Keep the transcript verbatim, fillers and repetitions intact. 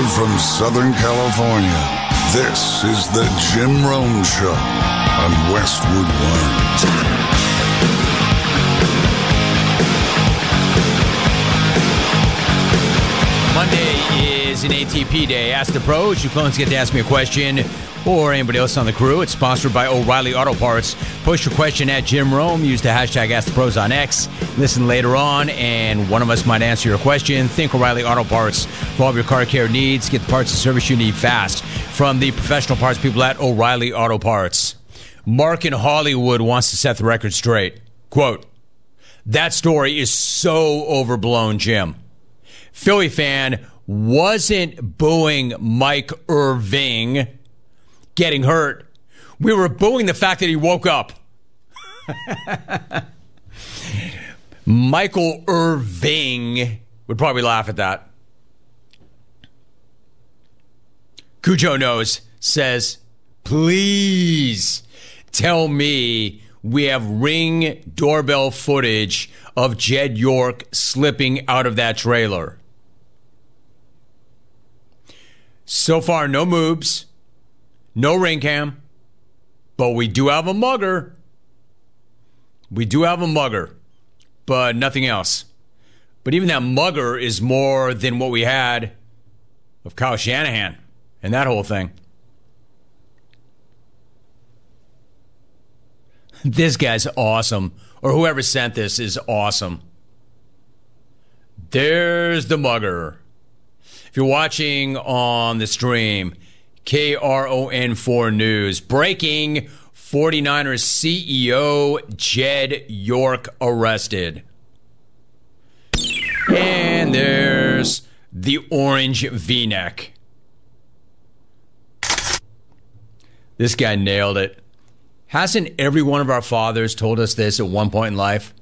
from Southern California, this is the Jim Rome Show on Westwood One. Monday is an A T P day. Ask the pros. You clones get to ask me a question or anybody else on the crew. It's sponsored by O'Reilly Auto Parts. Post your question at Jim Rome. Use the hashtag Ask the Pros on X. Listen later on, and one of us might answer your question. Think O'Reilly Auto Parts for all of your car care needs. Get the parts and service you need fast from the professional parts people at O'Reilly Auto Parts. Mark in Hollywood wants to set the record straight. Quote, "That story is so overblown, Jim. Philly fan wasn't booing Mike Irving getting hurt. We were booing the fact that he woke up." Michael Irving would probably laugh at that. Cujo knows, says, "Please tell me we have Ring doorbell footage of Jed York slipping out of that trailer." So far, no moves, no ring cam, but we do have a mugger. We do have a mugger, but nothing else. But even that mugger is more than what we had of Kyle Shanahan and that whole thing. This guy's awesome, or whoever sent this is awesome. There's the mugger. If you're watching on the stream, K R O N four News. Breaking, 49ers C E O Jed York arrested. And there's the orange V-neck. This guy nailed it. Hasn't every one of our fathers told us this at one point in life?